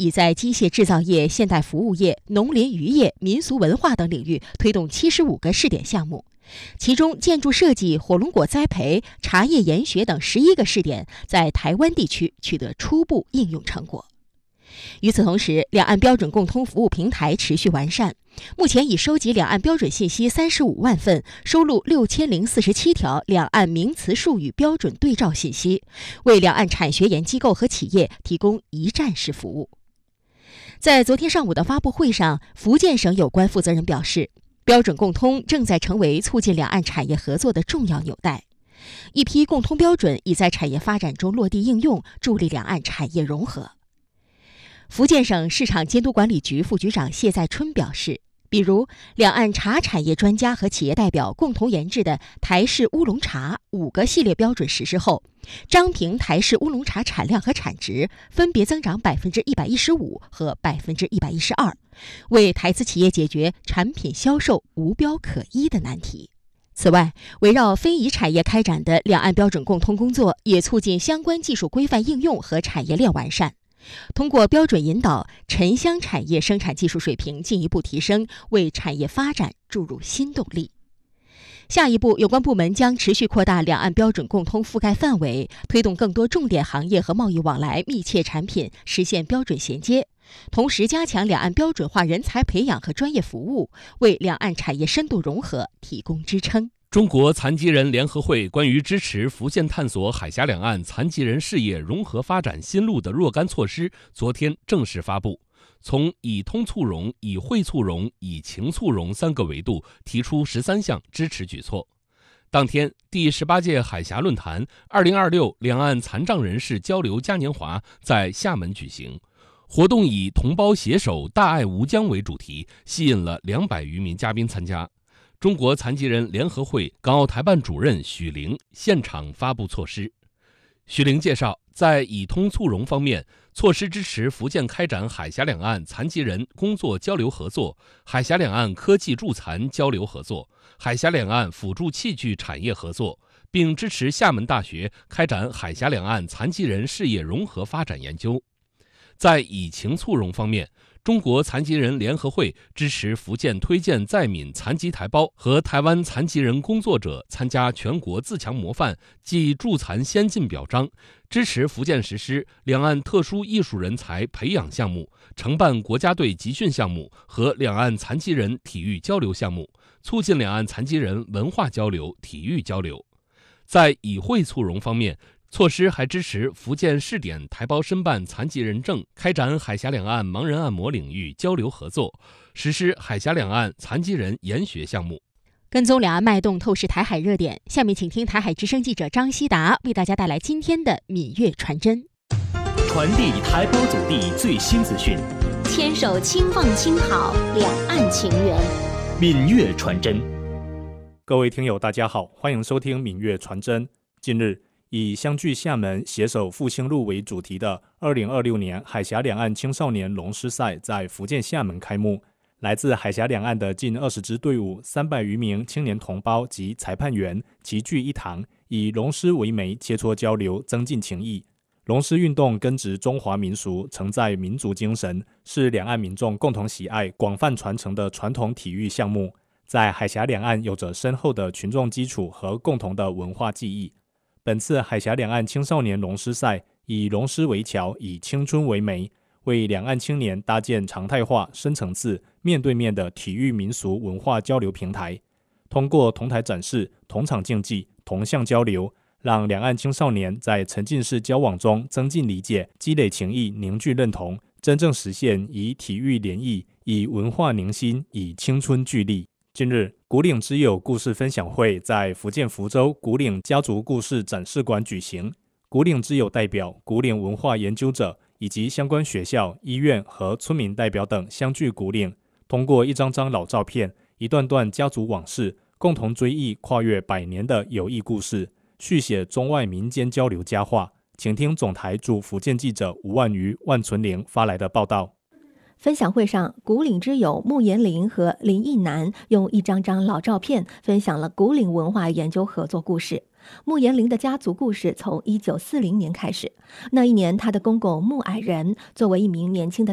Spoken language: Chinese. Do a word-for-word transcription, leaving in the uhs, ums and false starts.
已在机械制造业、现代服务业、农林渔业、民俗文化等领域推动七十五个试点项目，其中建筑设计、火龙果栽培、茶叶研学等十一个试点在台湾地区取得初步应用成果。与此同时，两岸标准共通服务平台持续完善，目前已收集两岸标准信息三十五万份，收录六千零四十七条两岸名词术语标准对照信息，为两岸产学研机构和企业提供一站式服务。在昨天上午的发布会上，福建省有关负责人表示，标准共通正在成为促进两岸产业合作的重要纽带，一批共通标准已在产业发展中落地应用，助力两岸产业融合。福建省市场监督管理局副局长谢在春表示，比如两岸茶产业专家和企业代表共同研制的台式乌龙茶五个系列标准实施后，彰平台式乌龙茶产量和产值分别增长百分之一百一十五和百分之一百一十二，为台资企业解决产品销售无标可依的难题。此外，围绕非遗产业开展的两岸标准共通工作，也促进相关技术规范应用和产业链完善。通过标准引导，沉香产业生产技术水平进一步提升，为产业发展注入新动力。下一步，有关部门将持续扩大两岸标准共通覆盖范围，推动更多重点行业和贸易往来密切产品实现标准衔接，同时加强两岸标准化人才培养和专业服务，为两岸产业深度融合提供支撑。 中国残疾人联合会关于支持福建探索海峡两岸残疾人事业融合发展新路的若干措施昨天正式发布，从以通促融、以惠促融、以情促融三个维度提出十三项支持举措。当天，第十八届海峡论坛二零二六两岸残障人士交流嘉年华在厦门举行，活动以同胞携手大爱无疆为主题，吸引了两百余名嘉宾参加。中国残疾人联合会港澳台办主任许玲现场发布措施。许玲介绍，在以通促融方面，措施支持福建开展海峡两岸残疾人工作交流合作、海峡两岸科技助残交流合作、海峡两岸辅助器具产业合作，并支持厦门大学开展海峡两岸残疾人事业融合发展研究。在以情促融方面，中国残疾人联合会支持福建推荐在闽残疾台胞和台湾残疾人工作者参加全国自强模范暨助残先进表彰，支持福建实施两岸特殊艺术人才培养项目，承办国家队集训项目和两岸残疾人体育交流项目，促进两岸残疾人文化交流、体育交流。在以惠促融方面，措施还支持福建试点台胞申办残疾人证，开展海峡两岸盲人按摩领域交流合作，实施海峡两岸残疾人研学项目。 跟踪两岸脉动，透视台海热点，下面请听台海之声记者张希达为大家带来今天的闽粤传真。 传递台胞祖地最新资讯， 牵手轻放轻跑，两岸情缘。 闽粤传真。 各位听友大家好，欢迎收听闽粤传真。近日，以相聚厦门，携手复兴路为主题的二零二六年海峡两岸青少年龙狮赛在福建厦门开幕。来自海峡两岸的近二十支队伍，三百余名青年同胞及裁判员齐聚一堂，以龙狮为媒，切磋交流，增进情谊。龙狮运动根植中华民俗，承载民族精神，是两岸民众共同喜爱、广泛传承的传统体育项目，在海峡两岸有着深厚的群众基础和共同的文化记忆。本次海峡两岸青少年龙狮赛以龙狮为桥，以青春为媒，为两岸青年搭建常态化、深层次、面对面的体育民俗文化交流平台。通过同台展示、同场竞技、同向交流，让两岸青少年在沉浸式交往中增进理解、积累情谊、凝聚认同，真正实现以体育联谊、以文化凝心、以青春聚力。近日，古岭之友故事分享会在福建福州古岭家族故事展示馆举行。古岭之友代表、古岭文化研究者以及相关学校、医院和村民代表等相聚古岭，通过一张张老照片、一段段家族往事，共同追忆跨越百年的友谊故事，续写中外民间交流佳话。请听总台驻福建记者吴万瑜、万存玲发来的报道。 分享会上，古岭之友穆延龄和林义南用一张张老照片分享了古岭文化研究合作故事。穆延龄的家族故事从一九四零年开始，那一年他的公公穆矮人作为一名年轻的